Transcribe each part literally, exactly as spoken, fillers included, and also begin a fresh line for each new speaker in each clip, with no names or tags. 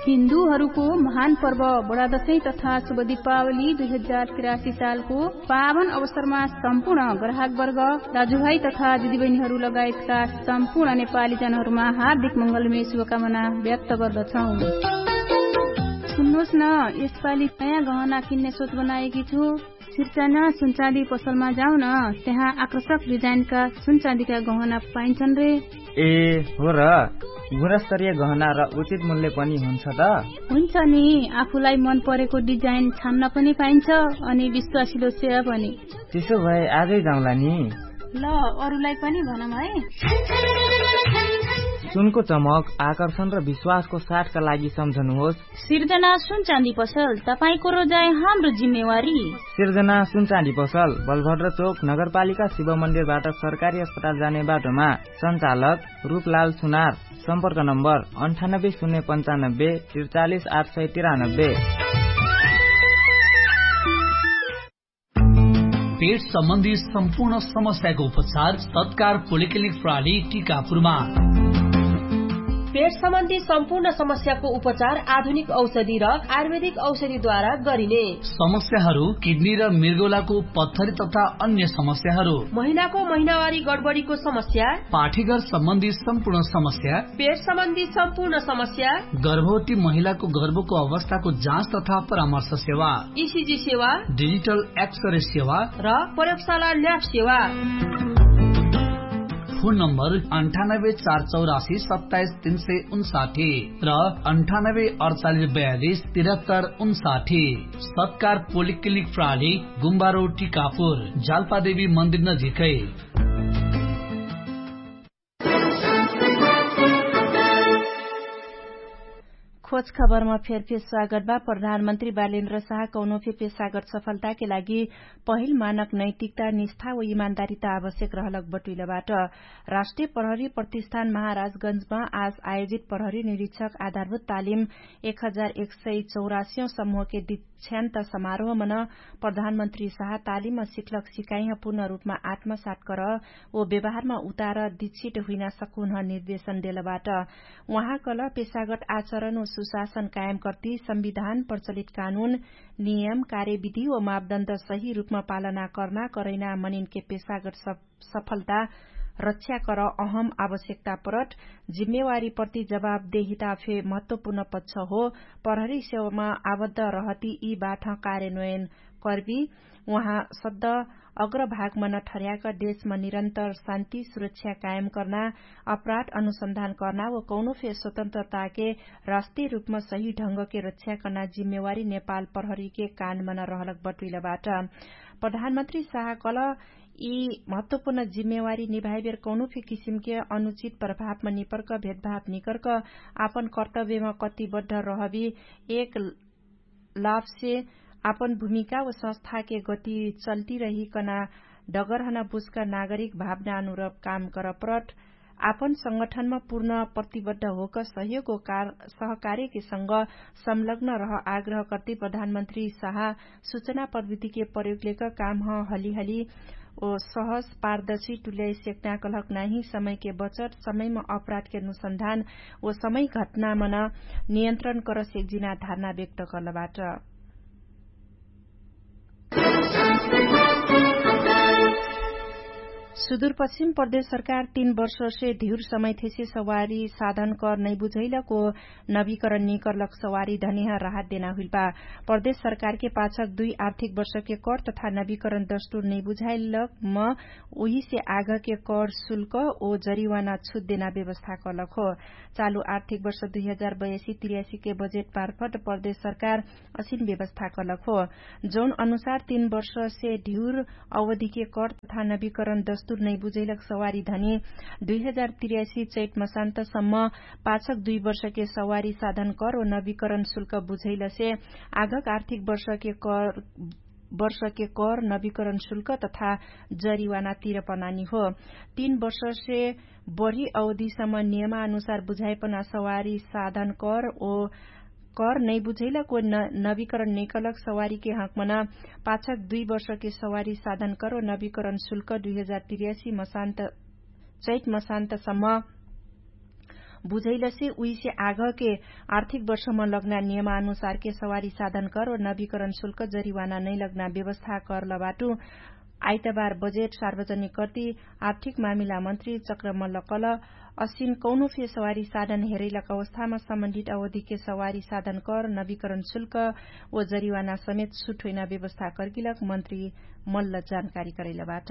हिन्दूहरूको महान पर्व बडा दशैं तथा शुभ दीपावली दुई हजार तिरासी सालको पावन अवसरमा सम्पूर्ण ग्राहकवर्ग दाजुभाइ तथा दिदीबहिनीहरू लगायतका सम्पूर्ण नेपाली जनहरूमा हार्दिक मंगलमय शुभकामना व्यक्त गर्दछौ। सुन्नुहोस् न, यसपालि नयाँ गहना किन्ने सोच बनाएकी छु। सिर्जना सुनचाँदी पसलमा जाउँ न, त्यहाँ आकर्षक डिजाइनका सुनचाँदीका गहना पाइन्छन् रे।
ए हो र, गुणस्तरीय गहना र उचित मूल्य पनि हुन्छ त?
हुन्छ नि, आफूलाई मन परेको डिजाइन छान्न पनि पाइन्छ अनि विश्वासिलो सेवा पनि।
त्यसो भए आजै जाउँला नि।
ल, अरूलाई पनि भनौँ है।
सुनको चमक, आकर्षण र विश्वासको साथका लागि सम्झनुहोस्
सिर्जना सुनचाँदी पसल, तपाईको रोजाइ हाम्रो जिम्मेवारी।
सिर्जना सुनचाँदी पसल, बलभद्र चोक, नगरपालिका शिव मन्दिरबाट सरकारी अस्पताल जाने बाटोमा। सञ्चालक रूपलाल सुनार। सम्पर्क नम्बर अन्ठानब्बे शून्य पन्चानब्बे त्रिचालिस आठ सय तिरानब्बे।
पेट सम्बन्धी सम्पूर्ण समस्याको उपचार सत्कार पोलिक्लिनिक प्रणाली टीकापुरमा।
पेट सम्बन्धी सम्पूर्ण समस्याको उपचार आधुनिक औषधि र आयुर्वेदिक औषधिद्वारा गरिने।
समस्याहरू किडनी र मृगौलाको पत्थरी तथा अन्य समस्याहरू,
महिलाको महिनावारी गडबडीको समस्या,
पाठीघर सम्बन्धी सम्पूर्ण समस्या,
पेट सम्बन्धी सम्पूर्ण समस्या,
गर्भवती महिलाको गर्भको अवस्थाको जाँच तथा परामर्श सेवा,
ईसीजी सेवा,
डिजिटल एक्सरे सेवा
र प्रयोगशाला ल्याब सेवा।
फोन नम्बर अन्ठानब्बे चार चौरासी सत्ताइस तीन सय उन्साठी र अन्ठानब्बे अडचालिस बयालिस तिहत्तर उन्साठी। सत्कार पोलिक्लिनिक प्रणाली, गुम्बा रोड, टीकापुर, जाल्पादेवी मन्दिर नजिकै।
खोज खबरमा फेर फेर स्वागत बा। प्रधानमन्त्री बालेन्द्र शाह कौनोफे पेशागत सफलता के लागि पहिल मानक नैतिकता, निष्ठा व ईमानदारीता आवश्यक रहलक बटुइलाबाट राष्ट्रिय प्रहरी प्रतिष्ठान महाराजगंजमा आज आयोजित प्रहरी निरीक्षक आधारभूत तालिम एक हजार एक सय चौरासी समूह के दीक्षान्त समारोह मन प्रधानमन्त्री शाह तालिम सिखलक सिकाई पूर्ण रूपमा आत्मसात कर ओ व्यवहारमा उतार दीक्षित हुन सकुन निर्देशन देलबाट उहाँ कल पेशागत आचरण सुशासन कायम करती संविधान, प्रचलित कानून, नियम, कार्यविधि व मापदण्ड सही रूपमा पालना करना करैना मनिन के पेशागत सफलता रक्षा कर अहम आवश्यकता परट जिम्मेवारी प्रति जवाबदेहिता फे महत्वपूर्ण पक्ष हो। प्रहरी सेवामा आबद्ध रहती यी बाट कार्यान्वयन करबी उहाँ सद्द अग्रभाग मन ठर्याक देशमा निरन्तर शान्ति सुरक्षा कायम करना, अपराध अनुसंधान करना व कौनोफे स्वतन्त्रता के राष्ट्रिय रूपमा सही ढंग के रक्षा करना जिम्मेवारी नेपाल प्रहरी के कान मन रहलक बटुइलाबाट प्रधानमन्त्री शाह कल यी महत्वपूर्ण जिम्मेवारी निभाइबेर कौनोफे किसिम के अनुचित प्रभावमा निपर्क भेदभाव निकर्क आपन कर्तव्यमा कटिबद्ध रहबी एक लाभ से आपन भूमिका व संस्था के गति चलती रही कना डगरहना बुझका नागरिक भावना अनुरूप काम कर परट आपन संगठनमा पूर्ण प्रतिबद्ध होकर सहयोग व सहकार्य के संग संलग्न रह आग्रह करते प्रधानमन्त्री शाह सूचना प्रविधि के प्रयोग लेकर काम हलीहली ओ सहज पारदर्शी टुल्याई सेक्ना कलहक नाही समय के बचत, समयमा अपराध के अनुसंधान ओ समय घटना मन नियन्त्रण कर सेक्जिना धारणा व्यक्त करलबाट सुदूरपश्चिम प्रदेश सरकार तीन वर्ष से ढिउर समय थेसे सवारी साधन कर नहीं बुझैलको नवीकरण निकरलक सवारी धनिया राहत देना हुइलबा प्रदेश सरकार के पाछक दुई आर्थिक वर्ष के कर तथा नवीकरण दस्तूर नहीं बुझाइलक म उही से आग के कर शुल्क ओ जरिवाना छूट देना व्यवस्था करलक हो। चालू आर्थिक वर्ष दुई हजार बयासी तिरासी के बजेट मार्फत प्रदेश सरकार असीन व्यवस्था करलक हो, जौन अनुसार तीन वर्ष से ढिउर अवधि के कर तथा नवीकरण दस्तूर नहीं बुझैलक सवारी धनी दुई हजार तिरासी चैत मसान्तसम्म पाछक दुई वर्ष के सवारी साधन कर और नवीकरण शुल्क बुझैल से आगक आर्थिक वर्ष के कर वर्ष के कर नवीकरण शुल्क तथा जरिवाना तिर पनानी हो। तीन वर्ष से बढ़ी अवधिसम्म नियमानुसार बुझाइपना सवारी साधन कर ओ कर नहीं बुझैला को नवीकरण निकलक सवारी के हकमना पाछक दुई वर्ष के सवारी साधन कर और नवीकरण शुल्क दुई हजार तिरासी मसान्त चैत मसान्तसम्म बुझैल से उही से आगे के आर्थिक वर्ष में लगना नियमानुसार के सवारी साधन कर और नवीकरण शुल्क जरिवाना नहीं लगना व्यवस्था कर लबाटू आइतबार बजेट सार्वजनिक करती आर्थिक मामिला मन्त्री चक्रमल्ल कल असिन कौनो फे सवारी साधन हेरैलक अवस्थामा सम्बन्धित अवधि के सवारी साधन कर नवीकरण शुल्क व जरिवाना समेत छुट होइना व्यवस्था करगिलक मन्त्री मल्ल जानकारी करैलबाट।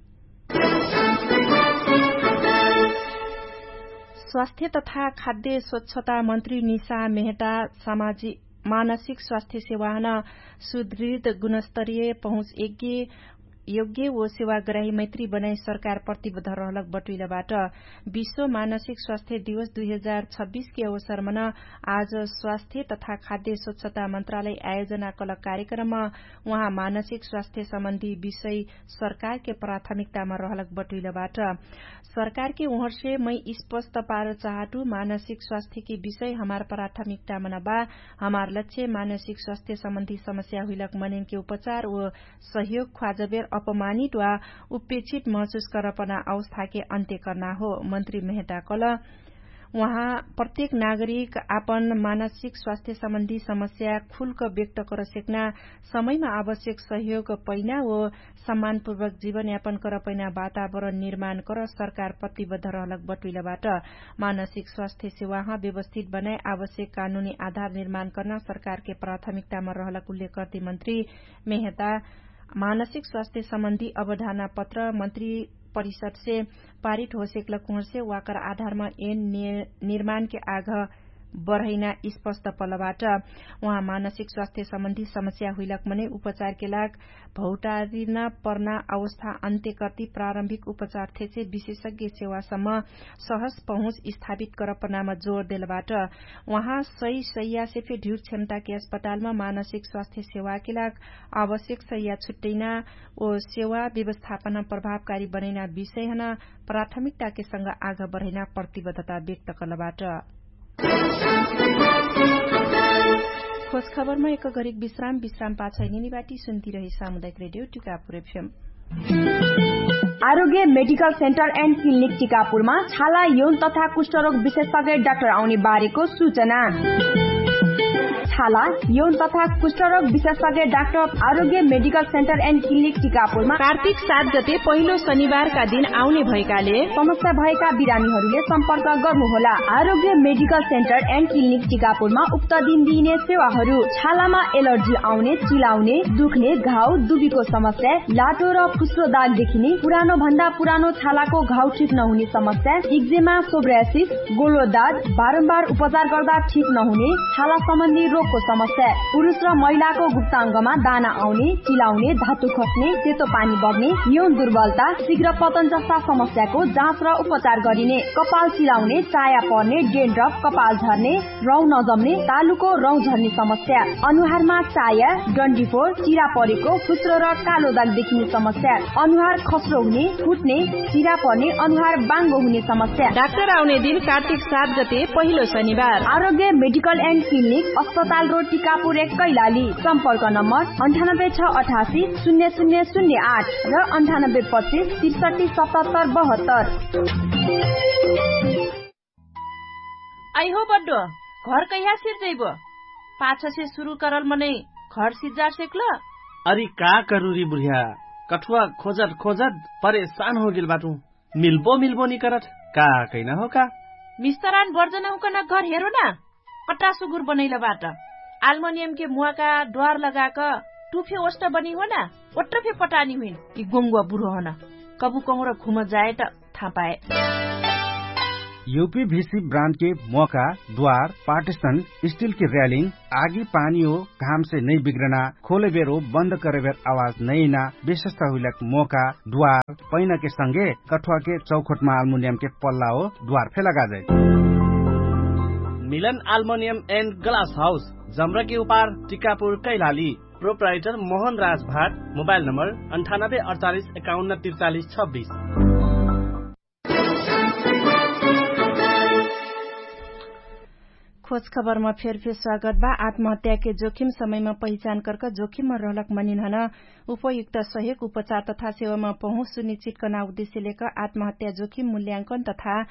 स्वास्थ्य तथा खाद्य स्वच्छता मन्त्री निशा मेहता सामाजिक मानसिक स्वास्थ्य सेवाना सुदृढ गुणस्तरीय पहुँच योग्य योग्य व सेवाग्राही मैत्री बनाई सरकार प्रतिबद्ध रहलक बटुइलाबाट विश्व मानसिक स्वास्थ्य दिवस दुई हजार छब्बीस के अवसरमा आज स्वास्थ्य तथा खाद्य स्वच्छता मन्त्रालय आयोजना कलक कार्यक्रममा उहाँ मानसिक स्वास्थ्य सम्बन्धी विषय सरकार के प्राथमिकतामा रहलक बटुइलाबाट सरकार के ओर से मैं स्पष्ट पार चाहतू मानसिक स्वास्थ्य के विषय हमार प्राथमिकता में बा हमार लक्ष्य मानसिक स्वास्थ्य सम्बन्धी समस्या हुइलक मनन के उपचार व सहयोग ख्वाजबेर अपमानित वा उपेक्षित महसुस करपना अवस्था के अन्त्य करना हो। मन्त्री मेहता कल वहाँ प्रत्येक नागरिक आपन मानसिक स्वास्थ्य सम्बन्धी समस्या खुल्क व्यक्त कर सेक्ना समयमा आवश्यक सहयोग पैना व सम्मानपूर्वक जीवनयापन कर पैना वातावरण निर्माण कर सरकार प्रतिबद्ध रहलक बटुइलाबाट मानसिक स्वास्थ्य सेवा व्यवस्थित बनाए आवश्यक कानूनी आधार निर्माण गर्न सरकार के प्राथमिकतामा रहलक उल्लेख गर्दै मन्त्री मेहता मानसिक स्वास्थ्य सम्बन्धी अवधारणा पत्र मन्त्री परिषद से पारित हो सेक्ल कुहर से वाकर आधारमा एन निर्माण के आग बढ़ैना स्पष्ट पलबाट वहाँ मानसिक स्वास्थ्य सम्बन्धी समस्या हुइलक मने उपचार के लाग भौटारिन पर्ना अवस्था अन्त्य करती प्रारम्भिक उपचार थेसे विशेषज्ञ सेवासम्म सहज पहुँच स्थापित करपनामा जोड़ देलबाट वहाँ सही सैया से फे ढ्यूर क्षमता के अस्पतालमा मानसिक स्वास्थ्य सेवा के लाग आवश्यक सैया छुट्टैना ओ सेवा व्यवस्थापन प्रभावकारी बनैना विषय हना प्राथमिकता के संग आग बढ़ैना प्रतिबद्धता व्यक्त कलबाट। खोज खबरमा एक गरीब विश्राम विश्राम पाछै निनीबाटी सुन्ती रहे सामुदायिक रेडियो टिकापुर एफएम।
आरोग्य मेडिकल सेन्टर एण्ड क्लिनिक टिकापुरमा छाला यौन तथा कुष्ठरोग विशेषज्ञ डाक्टर आउने बारेको सूचना। छाला यौन तथा कुष्ठरोग विशेषज्ञ डाक्टर आरोग्य medical centre and clinic टिकापुरमा
Kartik सात गते पहिलो शनिबारका दिन आउने भएकाले
समस्या भएका बिरामीहरूले सम्पर्क गर्नुहोला। आरोग्य मेडिकल सेन्टर एण्ड क्लिनिक टिकापुरमा उक्त दिन दिइने सेवाहरू छालामा एलर्जी आउने चिलाउने दुख्ने घाउ दुबीको समस्या लाटो र फुस्रो दाग देखिने पुरानो भन्दा पुरानो छालाको घाउ ठिक नहुने समस्या एक्जेमा सोब्रासिस गोलो दाग बारम्बार उपचार गर्दा ठिक नहुने छाला सम्बन्धी रोगको समस्या पुरुष र महिलाको गुप्ताङ्गमा दाना आउने चिलाउने धातु खस्ने सेतो पानी बग्ने यौन दुर्बलता शीघ्र पतन जस्ता समस्याको जाँच र उपचार गरिने कपाल चिलाउने चाया पर्ने डेन्ड्रफ कपाल झर्ने रौँ नजम्ने तालुको रौँ झर्ने समस्या अनुहारमा चाया डन्डीफोर चिरा परेको फुस्रो र कालो दाग देखिने समस्या अनुहार खस्रो हुने फुट्ने चिरा पर्ने अनुहार बाङ्गो हुने समस्या।
डाक्टर आउने दिन कार्तिक सात गते पहिलो शनिबार।
आरोग्य मेडिकल एण्ड क्लिनिक अस्पताल रोड टिकापुर एक कैलाली। सम्पर्क नम्बर अन्ठानब्बे छ अठासी शून्य शून्य शून्य आठ र अन्ठानब्बे पच्चीस त्रिसठी सतहत्तर बहत्तर।
आइहो बड्डो घर कहिया सिर जइबो पाछ से शुरू करल मने घर सिजा सेकल।
अरे का करू री बुढ़िया कठुआ खोजत खोजत परेशान हो गेल बाटू मिलबो मिलबो नि करत का कैना हो का
मिस्तरान वर्जना हुकन घर हेरो न कट्टा सुगुर बनैला बाट एल्युमिनियम के मुआका द्वार लगाक टुफे ओष्ट बनी हो न ओट्टफे पटानी हुइन कि गोंगुवा बुढो हन कबु कहूँ र घुम जाए त थाहा पाए।
यूपीवीसी ब्रांड के मौका द्वार पार्टीशन स्टील की रेलिंग आगी पानी हो घाम से नहीं बिगड़ना खोले बेर हो बंद करे बेर आवाज नहीं ना विशेषता हुई मौका द्वार पैना के संगे कठुआ के चौखट में एल्युमिनियम के पल्ला हो द्वार फे लगा जाए।
मिलन एल्युमिनियम एंड ग्लास हाउस जमरा के उपार टिकापुर कैलाली। प्रोप्राइटर मोहन राज भाट मोबाइल नंबर अंठानब्बे अड़तालीस इक्यावन तिरचालीस छब्बीस।
खोज खबर में फेर फेर स्वागत बा। आत्महत्या के जोखिम समय में पहचान करके जोखिम में रहलक मनिन हन उपयुक्त सहयोग उपचार तथा सेवा में पहुंच सुनिश्चित करना उद्देश्य लेकर आत्महत्या जोखिम मूल्यांकन तथा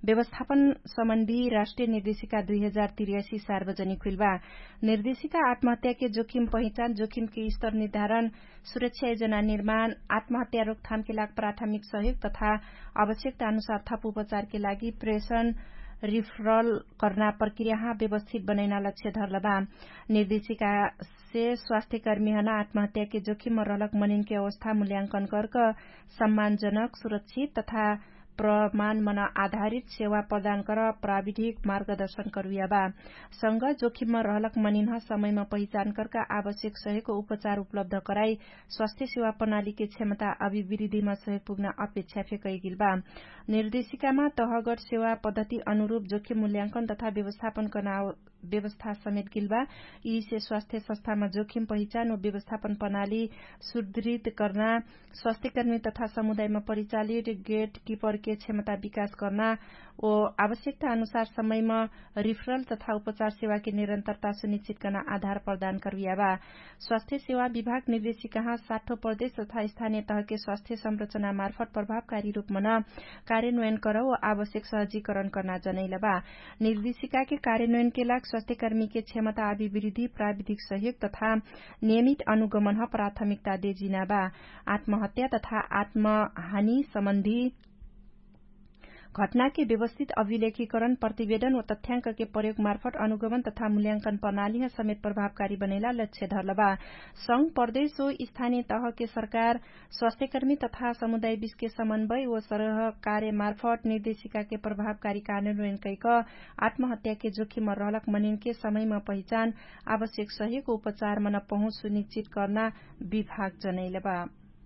व्यवस्थापन सम्बन्धी राष्ट्रिय निर्देशिका दुई हजार तिरासी सार्वजनिक हुइल बा। निर्देशिका आत्महत्या के जोखिम पहिचान, जोखिम के स्तर निर्धारण, सुरक्षा योजना निर्माण, आत्महत्या रोकथाम के लागि प्राथमिक सहयोग तथा आवश्यकता अनुसार थप उपचार के लागि प्रेषण रिफरल करना प्रक्रिया व्यवस्थित बनैना लक्ष्य धरल बा। निर्देशिका से स्वास्थ्य कर्मी हना आत्महत्या के जोखिम में रहलक मनिन के अवस्था मूल्यांकन करक सम्मानजनक, सुरक्षित तथा प्रमाण मन आधारित सेवा प्रदान कर प्राविधिक मार्गदर्शन करुया बा। संघ जोखिम में रहलक मनिन समयमा पहिचान करका आवश्यक सहयोग उपचार उपलब्ध कराई स्वास्थ्य सेवा प्रणाली के क्षमता अभिवृद्धिमा सहयोग पुग्न अपेक्षा फेकैगिल बा। निर्देशिकामा तहगत सेवा पद्धति अनुरूप जोखिम मूल्यांकन तथा व्यवस्थापन करना व्यवस्था समेत गिल बा। यी से स्वास्थ्य संस्थामा जोखिम पहिचान और व्यवस्थापन प्रणाली सुदृढ़ करना, स्वास्थ्य कर्मी तथा समुदायमा परिचालित गेट कीपर के क्षमता विकास करना और आवश्यकता अनुसार समयमा रिफरल तथा उपचार सेवा की निरंतरता सुनिश्चित करना आधार प्रदान करुया बा। स्वास्थ्य सेवा विभाग निर्देशिका साठौं प्रदेश तथा स्थानीय तह के स्वास्थ्य संरचना मार्फत प्रभावकारी रूपमा न कार्यान्वयन कर और आवश्यक सहजीकरण करना जनैल बा। निर्देशिका के कार्यान्वयन के लागि स्वास्थ्य कर्मी के क्षमता अभिवृद्धि, प्राविधिक सहयोग तथा नियमित अनुगमन प्राथमिकता देजिना बा। आत्महत्या तथा आत्महानि सम्बन्धी घटना के व्यवस्थित अभिलेखीकरण, प्रतिवेदन व तथ्याङ्क के प्रयोग मार्फत अनुगमन तथा मूल्यांकन प्रणाली समेत प्रभावकारी बनेला लक्ष्य धरल बा। संघ, प्रदेश व स्थानीय तह के सरकार स्वास्थ्यकर्मी तथा समुदाय बीच के समन्वय व सहकार्य मार्फत निर्देशिका के प्रभावकारी कार्यान्वयन कैक आत्महत्या के जोखिम रहलक मनिन के समयमा पहिचान, आवश्यक सहयोग उपचार मन पहुँच सुनिश्चित करना विभाग जनैल बा।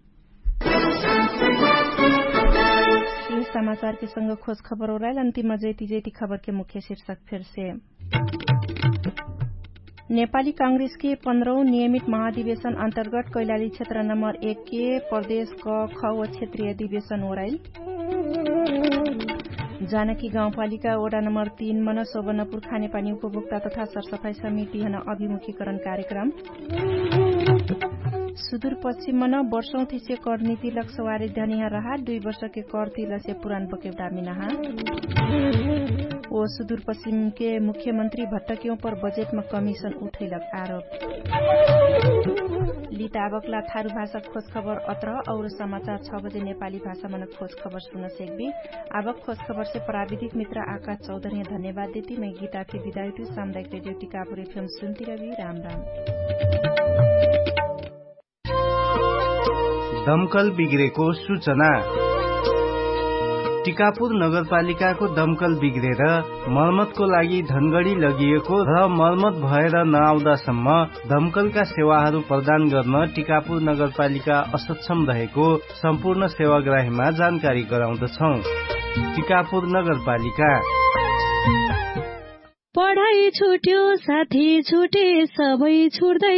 यी समाचार के संग खोज खबर ओराइल अंतिम जैती जैती खबर के मुख्य शीर्षक फिर से। नेपाली कांग्रेस के पंद्रहौं नियमित महाधिवेशन अंतर्गत कैलाली क्षेत्र नंबर एक के प्रदेश क ख व क्षेत्रीय अधिवेशन ओराइल। जानकी गाउँपालिका वडा नम्बर तीन मन सोबनपुर खानेपानी उपभोक्ता तथा सरसफाई समिति हन अभिमुखीकरण कार्यक्रम। सुदूर पश्चिम मन वर्षौं थिसे कर नीति लक्ष्यवारी धनिया रहा दुई वर्ष के कर तिल से पुरान बकेवटा मिनहा। ओ सुदूर पश्चिम के मुख्यमंत्री भट्टकियों पर बजेट में कमीशन उठैलक आरोप। लिताबकला थारू भाषा खोज खबर अत्र और समाचार छ बजे नेपाली भाषा मन खोज खबर सुन सेक्बी। आवक खोज खबर से प्राविधिक मित्र आकाश चौधरी धन्यवाद देती। मैं गीता के विदाई सामुदायिक रेडियो टिकापुर एफएम सुनती रवि। राम राम।
दमकल बिग्रेको सूचना। टिकापुर नगरपालिकाको दमकल बिग्रेर मर्मतको लागि धनगढ़ी लगिएको र मर्मत भएर नआउँदासम्म दमकलका सेवाहरू प्रदान गर्न टिकापुर नगरपालिका असक्षम रहेको सम्पूर्ण सेवाग्राहीमा जानकारी गराउँदछौं। टिकापुर नगरपालिका।
पढाइ छुट्यो, साथी छुटे, सबै छुट्दै